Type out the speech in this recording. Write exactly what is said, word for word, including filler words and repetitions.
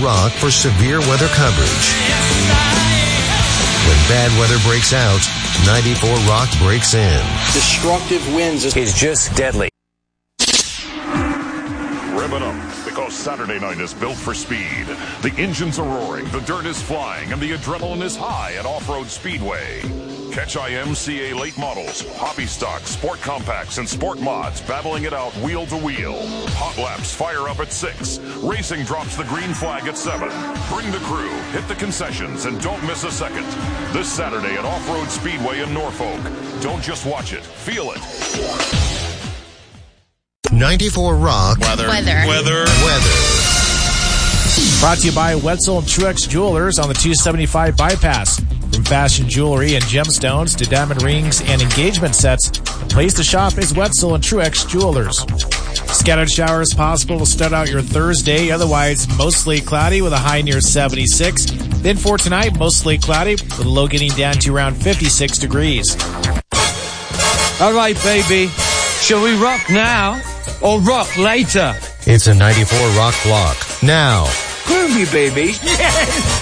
Rock for severe weather coverage. When bad weather breaks out, ninety-four Rock breaks in. Destructive winds is just deadly. Rev it up, because Saturday night is built for speed. The engines are roaring, the dirt is flying, and the adrenaline is high at Off-Road Speedway. Catch I M C A late models, hobby stocks, sport compacts, and sport mods battling it out wheel to wheel. Hot laps fire up at six. Racing drops the green flag at seven. Bring the crew, hit the concessions, and don't miss a second. This Saturday at Off-Road Speedway in Norfolk. Don't just watch it, feel it. ninety-four Rock. Weather. Weather. Weather. Weather. Brought to you by Wetzel and Truex Jewelers on the two seventy-five bypass. From fashion jewelry and gemstones to diamond rings and engagement sets, the place to shop is Wetzel and Truex Jewelers. Scattered showers possible to start out your Thursday, otherwise mostly cloudy with a high near seventy-six. Then for tonight, mostly cloudy with a low getting down to around fifty-six degrees. All right, baby. Shall we rock now or rock later? It's a ninety-four Rock block. Now. Groovy, baby. Yes!